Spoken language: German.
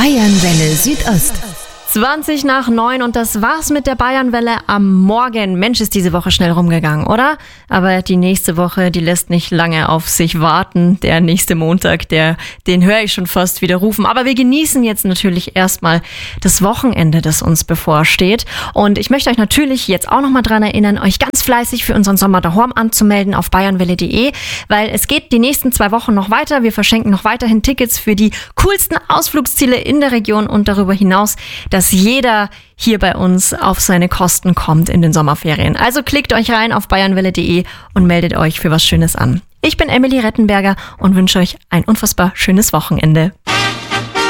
Bayernwelle Südost. 20:20 und das war's mit der Bayernwelle am Morgen. Mensch, ist diese Woche schnell rumgegangen, oder? Aber die nächste Woche, die lässt nicht lange auf sich warten. Der nächste Montag, den höre ich schon fast wieder rufen. Aber wir genießen jetzt natürlich erstmal das Wochenende, das uns bevorsteht. Und ich möchte euch natürlich jetzt auch nochmal dran erinnern, euch ganz fleißig für unseren Sommer daheim anzumelden auf bayernwelle.de, weil es geht die nächsten 2 Wochen noch weiter. Wir verschenken noch weiterhin Tickets für die coolsten Ausflugsziele in der Region und darüber hinaus, dass jeder hier bei uns auf seine Kosten kommt in den Sommerferien. Also klickt euch rein auf bayernwelle.de und meldet euch für was Schönes an. Ich bin Emily Rettenberger und wünsche euch ein unfassbar schönes Wochenende.